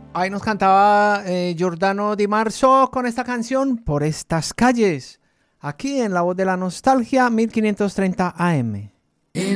Ahí nos cantaba Giordano Di Marzo con esta canción Por estas calles, aquí en La Voz de la Nostalgia 1530 AM.